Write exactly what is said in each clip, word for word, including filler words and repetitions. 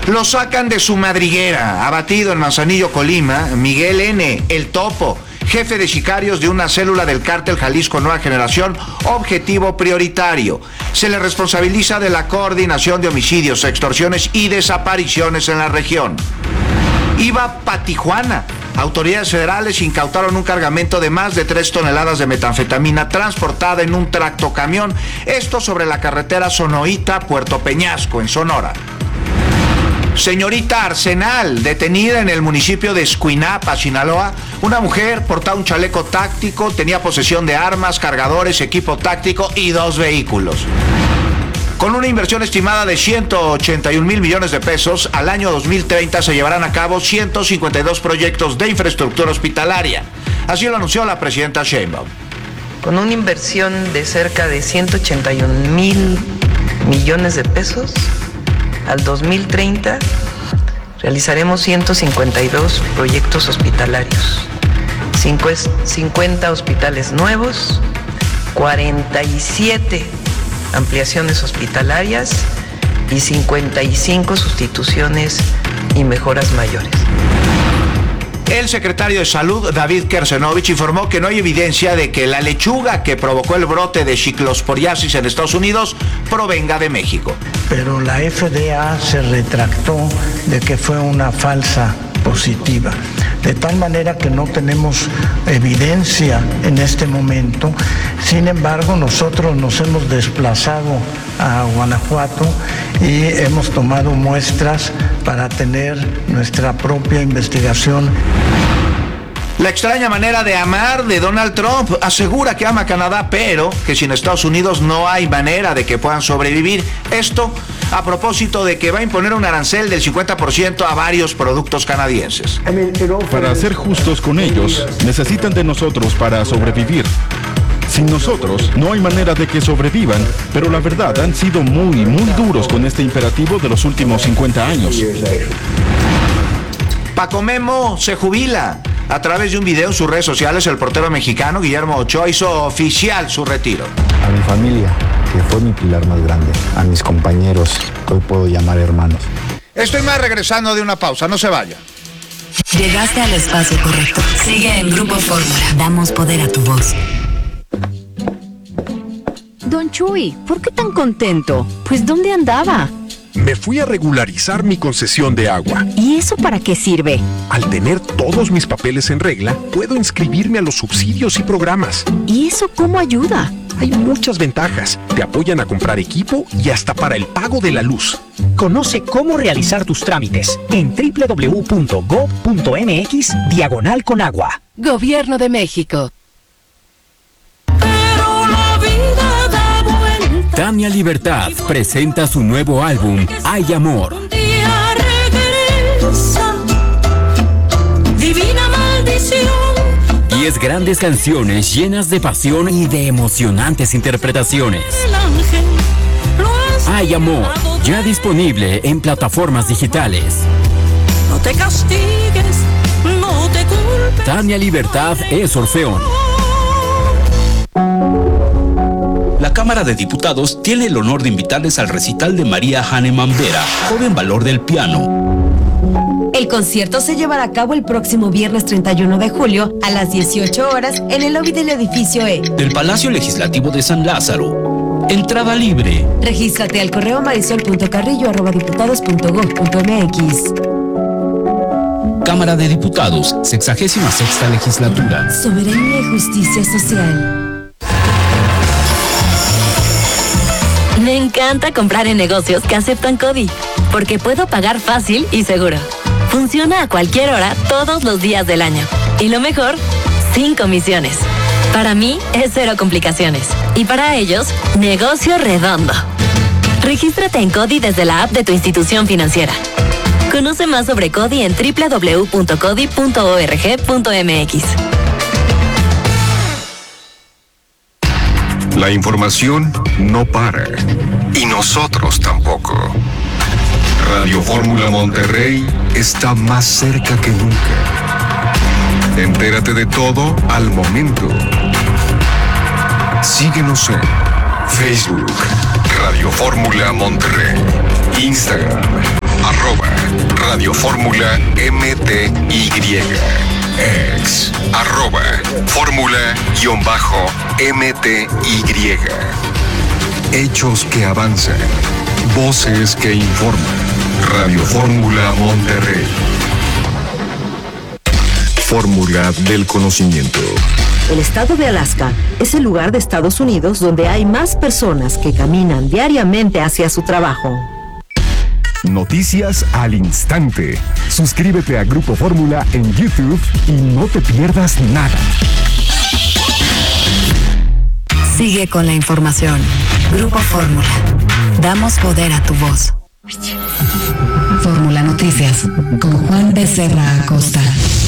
Lo sacan de su madriguera. Abatido en Manzanillo, Colima, Miguel N., el Topo, jefe de sicarios de una célula del cártel Jalisco Nueva Generación, objetivo prioritario. Se le responsabiliza de la coordinación de homicidios, extorsiones y desapariciones en la región. Iba pa' Tijuana. Autoridades federales incautaron un cargamento de más de tres toneladas de metanfetamina transportada en un tractocamión, esto sobre la carretera Sonoita-Puerto Peñasco, en Sonora. Señorita Arsenal, detenida en el municipio de Escuinapa, Sinaloa. Una mujer portaba un chaleco táctico, tenía posesión de armas, cargadores, equipo táctico y dos vehículos. Con una inversión estimada de ciento ochenta y un mil millones de pesos, al año dos mil treinta se llevarán a cabo ciento cincuenta y dos proyectos de infraestructura hospitalaria. Así lo anunció la presidenta Sheinbaum. Con una inversión de cerca de ciento ochenta y un mil millones de pesos, al dos mil treinta realizaremos ciento cincuenta y dos proyectos hospitalarios, cincuenta hospitales nuevos, cuarenta y siete ampliaciones hospitalarias y cincuenta y cinco sustituciones y mejoras mayores. El secretario de Salud, David Kersenovich, informó que no hay evidencia de que la lechuga que provocó el brote de ciclosporiasis en Estados Unidos provenga de México. Pero la F D A se retractó de que fue una falsa positiva, de tal manera que no tenemos evidencia en este momento. Sin embargo, nosotros nos hemos desplazado a Guanajuato y hemos tomado muestras para tener nuestra propia investigación. La extraña manera de amar de Donald Trump. Asegura que ama a Canadá, pero que sin Estados Unidos no hay manera de que puedan sobrevivir. Esto a propósito de que va a imponer un arancel del cincuenta por ciento a varios productos canadienses. Para ser justos con ellos, necesitan de nosotros para sobrevivir. Sin nosotros, no hay manera de que sobrevivan, pero la verdad, han sido muy, muy duros con este imperativo de los últimos cincuenta años. Paco Memo se jubila. A través de un video en sus redes sociales, el portero mexicano Guillermo Ochoa hizo oficial su retiro. A mi familia, que fue mi pilar más grande, a mis compañeros, que hoy puedo llamar hermanos. Estoy más regresando de una pausa, no se vaya. Llegaste al espacio correcto. Sigue en Grupo Fórmula. Damos poder a tu voz. Don Chuy, ¿por qué tan contento? Pues ¿dónde andaba? Me fui a regularizar mi concesión de agua. ¿Y eso para qué sirve? Al tener todos mis papeles en regla, puedo inscribirme a los subsidios y programas. ¿Y eso cómo ayuda? Hay muchas ventajas. Te apoyan a comprar equipo y hasta para el pago de la luz. Conoce cómo realizar tus trámites en doble u doble u doble u punto gob punto eme equis diagonal con agua. Gobierno de México. Tania Libertad presenta su nuevo álbum, Hay Amor. Divina maldición. Diez grandes canciones llenas de pasión y de emocionantes interpretaciones. Hay Amor, ya disponible en plataformas digitales. No te castigues, no te culpes. Tania Libertad es Orfeón. La Cámara de Diputados tiene el honor de invitarles al recital de María Hahnemann Vera, Joven Valor del Piano. El concierto se llevará a cabo el próximo viernes treinta y uno de julio a las dieciocho horas en el lobby del edificio E del Palacio Legislativo de San Lázaro. Entrada libre. Regístrate al correo marisol punto carrillo arroba diputados punto gob punto eme equis. Cámara de Diputados, sexagésima sexta legislatura. Soberanía y justicia social. Me encanta comprar en negocios que aceptan CODI, porque puedo pagar fácil y seguro. Funciona a cualquier hora, todos los días del año. Y lo mejor, sin comisiones. Para mí, es cero complicaciones. Y para ellos, negocio redondo. Regístrate en CODI desde la app de tu institución financiera. Conoce más sobre CODI en doble u doble u doble u punto codi punto org punto eme equis. La información no para. Y nosotros tampoco. Radio Fórmula Monterrey está más cerca que nunca. Entérate de todo al momento. Síguenos en Facebook, Radio Fórmula Monterrey, Instagram, arroba Radio Fórmula M T Y. Ex, arroba, fórmula guión bajo M T Y. Hechos que avanzan. Voces que informan. Radio Fórmula Monterrey. Fórmula del conocimiento. El estado de Alaska es el lugar de Estados Unidos donde hay más personas que caminan diariamente hacia su trabajo. Noticias al instante. Suscríbete a Grupo Fórmula en YouTube y no te pierdas nada. Sigue con la información. Grupo Fórmula. Damos poder a tu voz. Fórmula Noticias con Juan Becerra Acosta.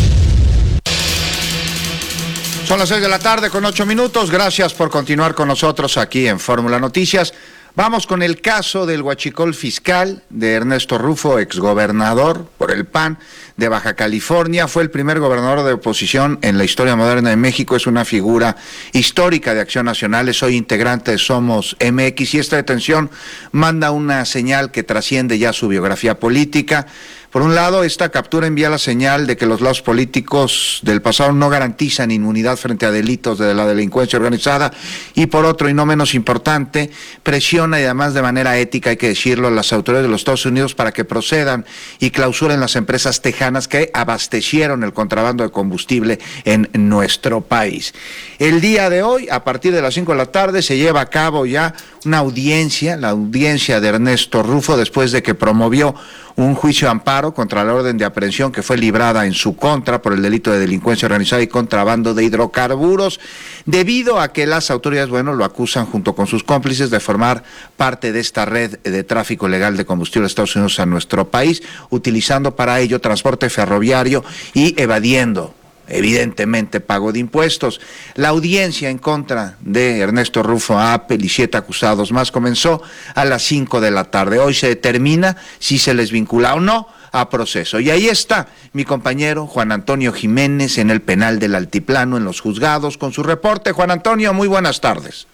Son las seis de la tarde con ocho minutos. Gracias por continuar con nosotros aquí en Fórmula Noticias. Vamos con el caso del huachicol fiscal de Ernesto Rufo, exgobernador por el P A N de Baja California. Fue el primer gobernador de oposición en la historia moderna de México. Es una figura histórica de Acción Nacional. Es hoy integrante de Somos M X y esta detención manda una señal que trasciende ya su biografía política. Por un lado, esta captura envía la señal de que los lados políticos del pasado no garantizan inmunidad frente a delitos de la delincuencia organizada y por otro, y no menos importante, presiona y además de manera ética, hay que decirlo, a las autoridades de los Estados Unidos para que procedan y clausuren las empresas tejanas que abastecieron el contrabando de combustible en nuestro país. El día de hoy, a partir de las cinco de la tarde, se lleva a cabo ya una audiencia, la audiencia de Ernesto Rufo, después de que promovió un juicio de amparo contra la orden de aprehensión que fue librada en su contra por el delito de delincuencia organizada y contrabando de hidrocarburos, debido a que las autoridades, bueno, lo acusan junto con sus cómplices de formar parte de esta red de tráfico ilegal de combustible de Estados Unidos a nuestro país, utilizando para ello transporte ferroviario y evadiendo evidentemente pago de impuestos. La audiencia en contra de Ernesto Rufo Apel y siete acusados más comenzó a las cinco de la tarde. Hoy se determina si se les vincula o no a proceso. Y ahí está mi compañero Juan Antonio Jiménez en el penal del Altiplano, en los juzgados, con su reporte. Juan Antonio, muy buenas tardes.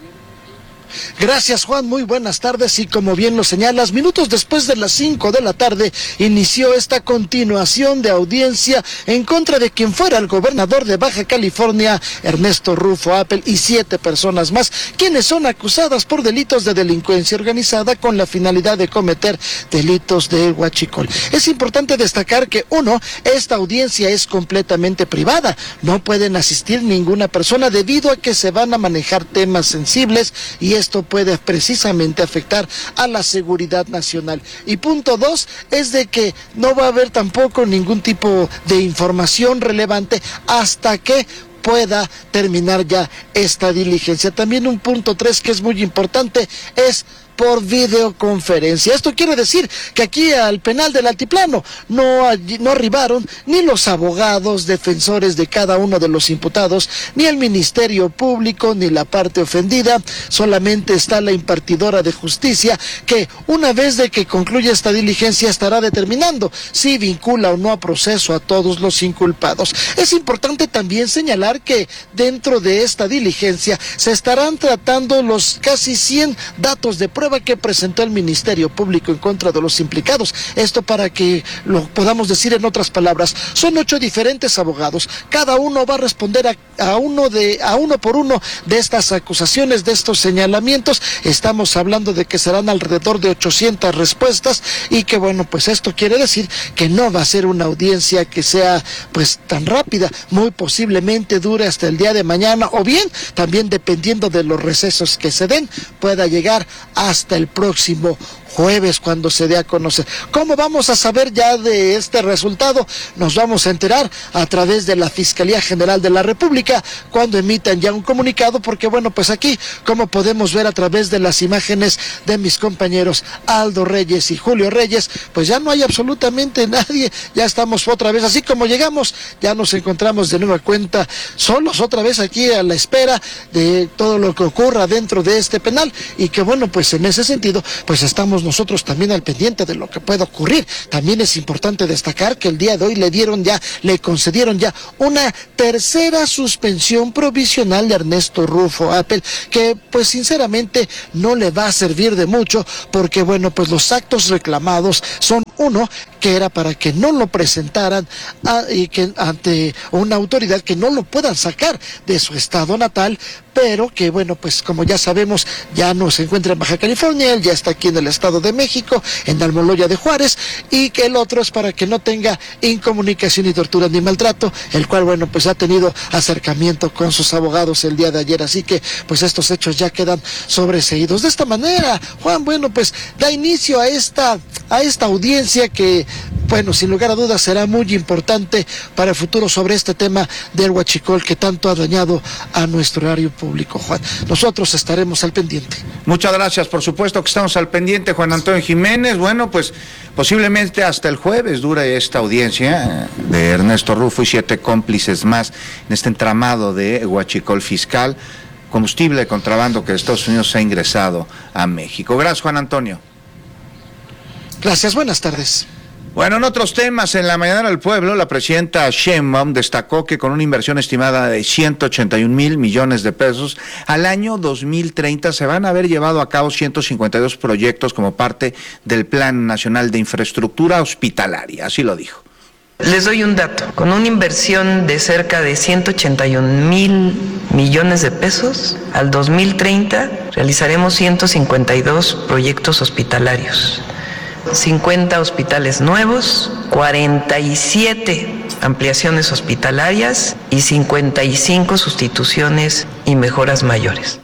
Gracias, Juan, muy buenas tardes y como bien lo señalas, minutos después de las cinco de la tarde inició esta continuación de audiencia en contra de quien fuera el gobernador de Baja California, Ernesto Rufo Apel, y siete personas más, quienes son acusadas por delitos de delincuencia organizada con la finalidad de cometer delitos de huachicol. Es importante destacar que, uno, esta audiencia es completamente privada, no pueden asistir ninguna persona debido a que se van a manejar temas sensibles y es Esto puede precisamente afectar a la seguridad nacional. Y punto dos es de que no va a haber tampoco ningún tipo de información relevante hasta que pueda terminar ya esta diligencia. También un punto tres que es muy importante es por videoconferencia. Esto quiere decir que aquí al penal del Altiplano no, no arribaron ni los abogados defensores de cada uno de los imputados, ni el Ministerio Público, ni la parte ofendida, solamente está la impartidora de justicia que una vez de que concluya esta diligencia estará determinando si vincula o no a proceso a todos los inculpados. Es importante también señalar que dentro de esta diligencia se estarán tratando los casi cien datos de prueba que presentó el Ministerio Público en contra de los implicados. Esto para que lo podamos decir en otras palabras, son ocho diferentes abogados, cada uno va a responder a, a uno de a uno por uno de estas acusaciones, de estos señalamientos. Estamos hablando de que serán alrededor de ochocientas respuestas y que bueno, pues esto quiere decir que no va a ser una audiencia que sea pues tan rápida, muy posiblemente dure hasta el día de mañana o bien también dependiendo de los recesos que se den pueda llegar a hasta el próximo jueves cuando se dé a conocer. ¿Cómo vamos a saber ya de este resultado? Nos vamos a enterar a través de la Fiscalía General de la República cuando emitan ya un comunicado, porque bueno, pues aquí, como podemos ver a través de las imágenes de mis compañeros Aldo Reyes y Julio Reyes, pues ya no hay absolutamente nadie, ya estamos otra vez, así como llegamos, ya nos encontramos de nueva cuenta solos otra vez aquí a la espera de todo lo que ocurra dentro de este penal y que bueno, pues en ese sentido, pues estamos nosotros también al pendiente de lo que pueda ocurrir. También es importante destacar que el día de hoy le dieron ya, le concedieron ya una tercera suspensión provisional de Ernesto Rufo Apel, que pues sinceramente no le va a servir de mucho, porque bueno, pues los actos reclamados son Uno, que era para que no lo presentaran a, y que ante una autoridad que no lo puedan sacar de su estado natal, pero que bueno, pues como ya sabemos, ya no se encuentra en Baja California, él ya está aquí en el Estado de México, en Almoloya de Juárez, y que el otro es para que no tenga incomunicación, ni tortura, ni maltrato, el cual bueno, pues ha tenido acercamiento con sus abogados el día de ayer, así que pues estos hechos ya quedan sobreseídos. De esta manera, Juan, bueno, pues da inicio a esta, a esta audiencia que, bueno, sin lugar a dudas será muy importante para el futuro sobre este tema del huachicol que tanto ha dañado a nuestro horario público, Juan. Nosotros estaremos al pendiente. Muchas gracias, por supuesto que estamos al pendiente, Juan Antonio Jiménez. Bueno, pues posiblemente hasta el jueves dure esta audiencia de Ernesto Rufo y siete cómplices más en este entramado de huachicol fiscal, combustible de contrabando que de Estados Unidos ha ingresado a México. Gracias, Juan Antonio. Gracias, buenas tardes. Bueno, en otros temas, en la mañana del pueblo, la presidenta Sheinbaum destacó que con una inversión estimada de ciento ochenta y un mil millones de pesos, al año dos mil treinta se van a haber llevado a cabo ciento cincuenta y dos proyectos como parte del Plan Nacional de Infraestructura Hospitalaria, así lo dijo. Les doy un dato, con una inversión de cerca de ciento ochenta y un mil millones de pesos, al dos mil treinta realizaremos ciento cincuenta y dos proyectos hospitalarios. cincuenta hospitales nuevos, cuarenta y siete ampliaciones hospitalarias y cincuenta y cinco sustituciones y mejoras mayores.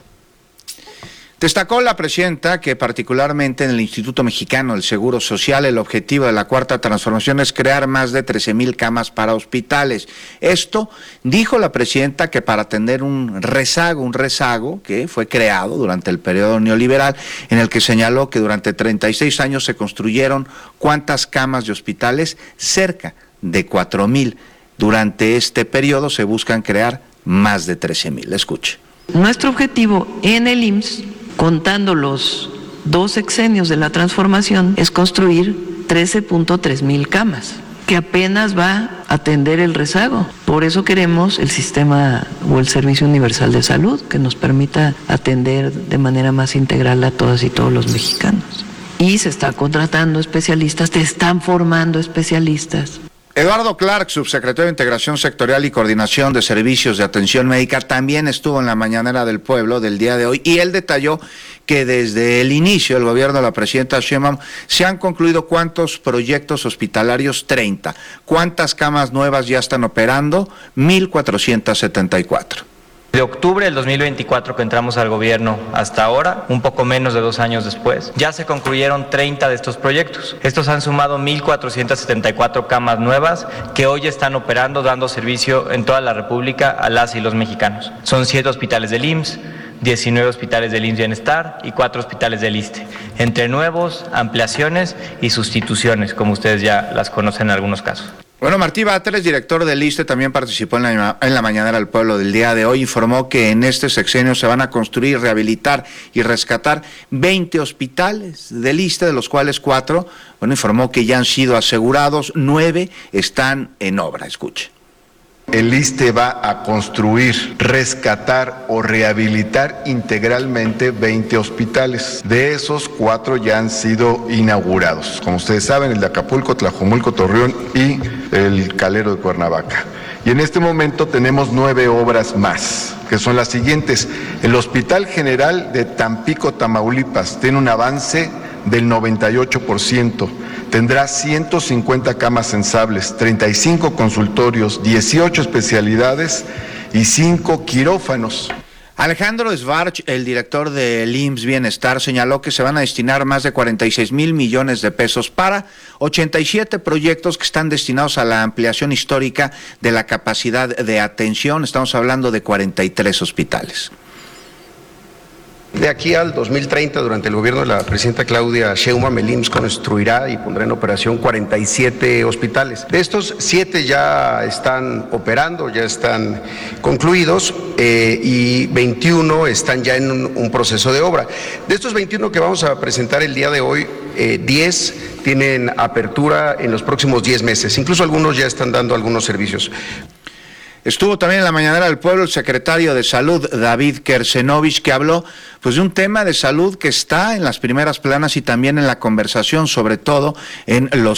Destacó la presidenta que particularmente en el Instituto Mexicano del Seguro Social el objetivo de la Cuarta Transformación es crear más de trece mil camas para hospitales. Esto dijo la presidenta que para atender un rezago, un rezago que fue creado durante el periodo neoliberal, en el que señaló que durante treinta y seis años se construyeron ¿cuántas camas de hospitales? Cerca de cuatro mil. Durante este periodo se buscan crear más de trece mil. Escuche. Nuestro objetivo en el I M S S, contando los dos sexenios de la transformación, es construir trece punto tres mil camas, que apenas va a atender el rezago. Por eso queremos el sistema o el Servicio Universal de Salud, que nos permita atender de manera más integral a todas y todos los mexicanos. Y se está contratando especialistas, te están formando especialistas. Eduardo Clark, subsecretario de Integración Sectorial y Coordinación de Servicios de Atención Médica, también estuvo en la mañanera del pueblo del día de hoy y él detalló que desde el inicio del gobierno de la presidenta Sheinbaum se han concluido ¿cuántos proyectos hospitalarios? treinta. ¿Cuántas camas nuevas ya están operando? mil cuatrocientas setenta y cuatro. De octubre del dos mil veinticuatro que entramos al gobierno hasta ahora, un poco menos de dos años después, ya se concluyeron treinta de estos proyectos. Estos han sumado mil cuatrocientas setenta y cuatro camas nuevas que hoy están operando, dando servicio en toda la República a las y los mexicanos. Son siete hospitales del I M S S, diecinueve hospitales del I M S S Bienestar y cuatro hospitales del ISSSTE, entre nuevos, ampliaciones y sustituciones, como ustedes ya las conocen en algunos casos. Bueno, Martí Batres, director del ISSSTE, también participó en la, en la mañanera del pueblo del día de hoy, informó que en este sexenio se van a construir, rehabilitar y rescatar veinte hospitales del ISSSTE, de los cuales cuatro, bueno, informó que ya han sido asegurados, nueve están en obra. Escuche. El ISSSTE va a construir, rescatar o rehabilitar integralmente veinte hospitales. De esos, cuatro ya han sido inaugurados. Como ustedes saben, el de Acapulco, Tlajomulco, Torreón y el Calero de Cuernavaca. Y en este momento tenemos nueve obras más, que son las siguientes. El Hospital General de Tampico, Tamaulipas, tiene un avance del noventa y ocho por ciento. Tendrá ciento cincuenta camas sensables, treinta y cinco consultorios, dieciocho especialidades y cinco quirófanos. Alejandro Svarch, el director del I M S S Bienestar, señaló que se van a destinar más de cuarenta y seis mil millones de pesos para ochenta y siete proyectos que están destinados a la ampliación histórica de la capacidad de atención. Estamos hablando de cuarenta y tres hospitales. De aquí al dos mil treinta, durante el gobierno de la presidenta Claudia Sheinbaum, el I M S S construirá y pondrá en operación cuarenta y siete hospitales. De estos, siete ya están operando, ya están concluidos eh, y veintiuno están ya en un, un proceso de obra. De estos veintiuno que vamos a presentar el día de hoy, eh, diez tienen apertura en los próximos diez meses. Incluso algunos ya están dando algunos servicios. Estuvo también en la mañanera del pueblo el secretario de Salud, David Kersenovich, que habló pues de un tema de salud que está en las primeras planas y también en la conversación, sobre todo en los